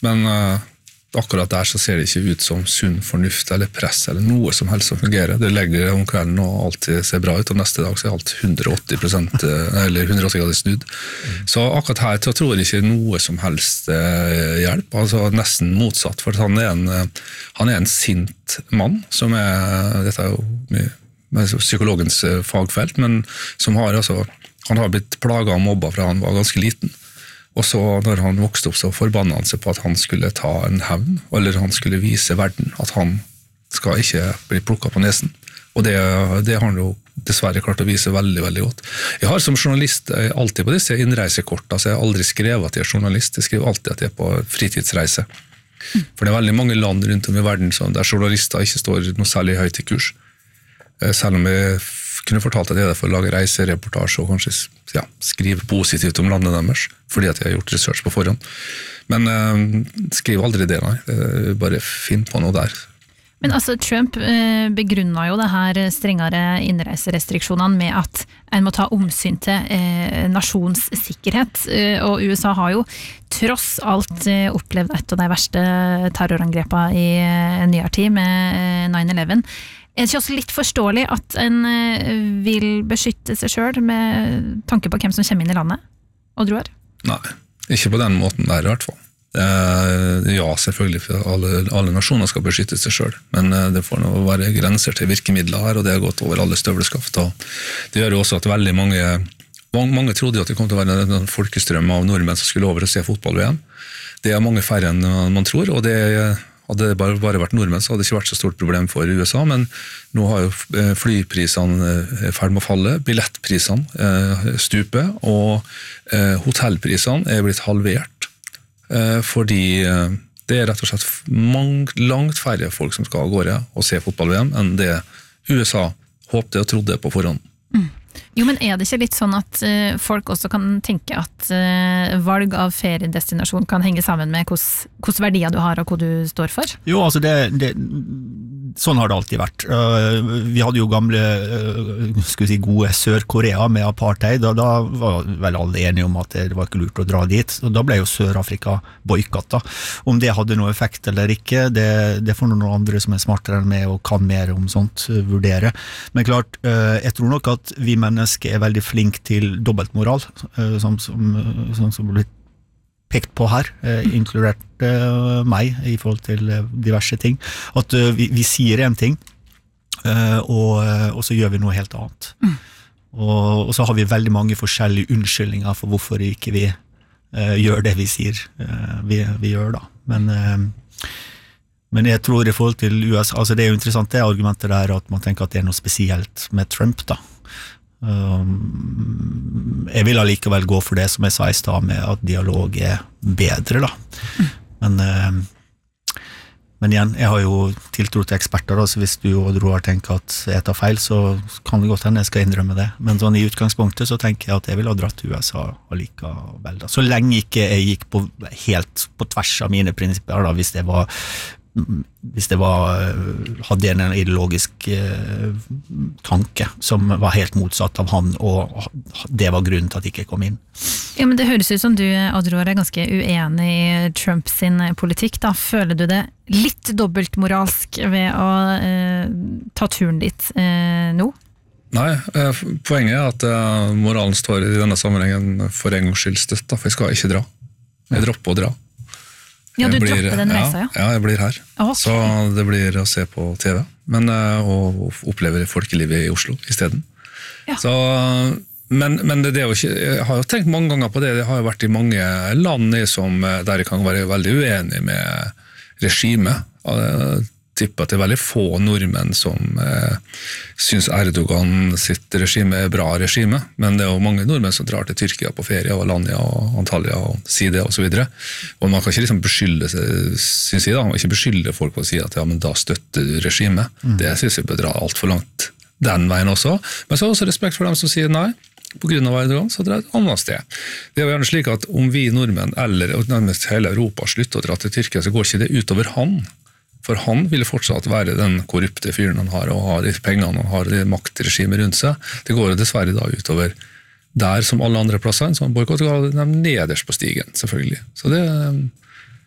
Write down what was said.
Men akkurat der så ser det ikke ut som sunn fornuft eller press eller noe som helst som fungerer. Det legger om kvelden og alltid ser bra ut, og neste dag så er alt 180% eller 180 grader snudd. Så akkurat her så tror jeg ikke noe som helst hjelp, altså nesten motsatt, for han er en sint mann, som dette er jo psykologens fagfelt, men som han har blitt plaget og mobbet fra han var ganske liten. Og så når han vokste opp så forbannet han seg på at han skulle ta en hevn, eller han skulle vise verden at han skal ikke bli plukket på nesen. Og det har han jo dessverre klart å vise veldig, veldig godt. Jeg har som journalist alltid på disse innreisekort, altså jeg har aldri skrevet at jeg er journalist, jeg skriver alltid at jeg er på fritidsreise. For det er veldig mange land rundt om i verden der journalister ikke står noe særlig høyt i kurs. Selv om jeg kunne fortalt at jeg er for å lage reisereportasje og kanskje skrive positivt om landet deres, fordi at jeg har gjort research på forhånd. Men skriv aldri det, nei. Bare finn på noe der. Men altså, Trump begrunnet jo det her strengere innreiserestriksjonene med at en må ta omsyn til nasjons sikkerhet, og USA har jo tross alt opplevd et av de verste terrorangrepene i nyere tid med 9/11. Er det ikke også litt forståelig at en vil beskytte seg selv med tanke på hvem som kommer inn i landet og drar? Nei, ikke på den måten der i hvert fall. Ja, selvfølgelig, for alle nasjoner skal beskytte seg selv, men det får nå være grenser til virkemidler her, og det har gått over alle støvleskaft. Det gjør jo også at veldig mange trodde at det kom til å være en folkestrøm av nordmenn som skulle over og se fotball-VM. Det er mange færre enn man tror, og hadde det bare vært nordmenn, så hadde det ikke vært så stort problem for USA, men nå har jo flyprisene ferdig med å falle, billettprisene stuper, og hotellprisene er blitt halvert, fordi det er rett og slett langt færre folk som skal av gårde og se fotball-VM enn det USA håpte og trodde på forhånd. Jo, men er det ikke litt sånn at folk også kan tenke at valg av feriedestinasjon kan henge sammen med hvilke verdier du har og hva du står for? Jo, altså sånn har det alltid vært. Vi hadde jo gamle, gode Sør-Korea med apartheid, og da var vel alle enige om at det var ikke lurt å dra dit, og da ble jo Sør-Afrika boykottet. Om det hadde noe effekt eller ikke, det får noen andre som er smartere enn meg og kan mer om sånt vurdere. Men klart, jeg tror nok at vi mennesker er veldig flink til dobbeltmoral, som blir pekt på her, inkludert meg i forhold til diverse ting, at vi sier en ting, og så gjør vi noe helt annet. Og så har vi veldig mange forskjellige unnskyldninger for hvorfor ikke vi gjør det vi sier vi gjør da. Men jeg tror i forhold til USA, altså det er jo interessant det argumentet der at man tenker at det er noe spesielt med Trump da. Jeg vil allikevel gå for det som jeg sa i sted med at dialog er bedre da. Men igjen, jeg har jo tiltro til eksperter da, så hvis du og Roar tenker at jeg tar feil, så kan det godt hende jeg skal innrømme det. Men sånn i utgangspunktet så tenker jeg at jeg vil ha dratt til USA allikevel da. Så lenge ikke jeg gikk helt på tvers av mine prinsipper da, hvis det hadde en ideologisk tanke som var helt motsatt av han, og det var grunnen til at jeg ikke kom inn. Ja, men det høres ut som du, Oddror, er ganske uenig i Trump sin politikk da. Føler du det litt dobbeltmoralsk ved å ta turen dit nå? Nei, poenget er at moralen står i denne sammenhengen for en gangs skyld støtt, for jeg skal ikke dra. Jeg dropper å dra. Ja, du dropper den reisa, ja? Ja, jeg blir her. Okay. Så det blir å se på TV, men å oppleve folkelivet i Oslo i stedet. Ja. Så, men det er jo ikke, jeg har jo tenkt mange ganger på det, det har jo vært i mange land der jeg kan være veldig uenig med regimet. Jeg tipper at det er veldig få nordmenn som synes Erdogan sitt regime er bra regime, men det er jo mange nordmenn som drar til Tyrkia på ferie, og Alanya og Antalya og Side og så videre. Og man kan ikke liksom beskylde synes jeg da, man kan ikke beskylde folk på å si at ja, men da støtter du regimet. Det synes jeg bør dra alt for langt den veien også. Men så er også respekt for dem som sier nei, på grunn av Erdogan, så drar et annet sted. Det er jo gjerne slik at om vi nordmenn, eller nærmest hele Europa, slutter å dra til Tyrkia, så går ikke det utover han. For han vil fortsatt være den korrupte fyren han har, og har de pengene han har, det maktregimet rundt seg. Det går jo dessverre da utover der som alle andre plasser, en sånn boykott går nederst på stigen, selvfølgelig. Så det